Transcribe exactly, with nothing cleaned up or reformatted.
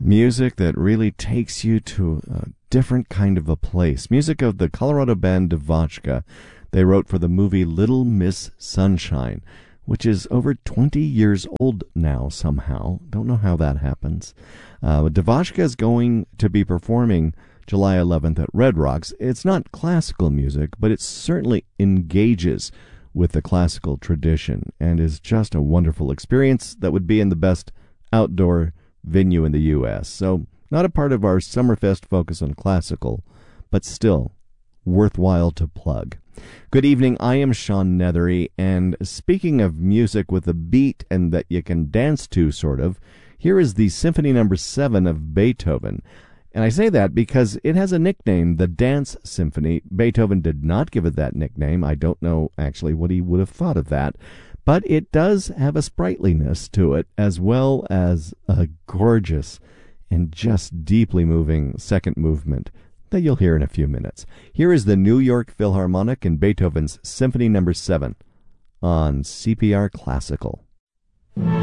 Music that really takes you to a different kind of a place. Music of the Colorado band Devotchka. They wrote for the movie Little Miss Sunshine, which is over twenty years old now somehow. Don't know how that happens. Uh, Devotchka is going to be performing July eleventh at Red Rocks. It's not classical music, but it certainly engages with the classical tradition and is just a wonderful experience that would be in the best outdoor venue in the U S. So not a part of our Summerfest focus on classical, but still worthwhile to plug. Good evening, I am Sean Nethery, and speaking of music with a beat and that you can dance to, sort of, here is the Symphony Number seven of Beethoven. And I say that because it has a nickname, the Dance Symphony. Beethoven did not give it that nickname. I don't know actually what he would have thought of that. But it does have a sprightliness to it, as well as a gorgeous and just deeply moving second movement that you'll hear in a few minutes. Here is the New York Philharmonic and Beethoven's Symphony Number seven on C P R Classical.